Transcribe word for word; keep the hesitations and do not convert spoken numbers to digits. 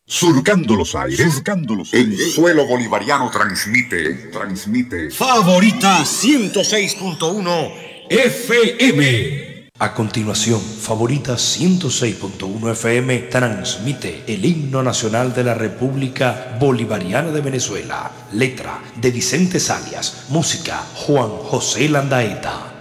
Surcando los aires, surcando los aires. El suelo bolivariano transmite, transmite. Favorita ciento seis punto uno F M. A continuación, Favorita ciento seis punto uno F M transmite el himno nacional de la República Bolivariana de Venezuela. Letra de Vicente Salias. Música Juan José Landaeta.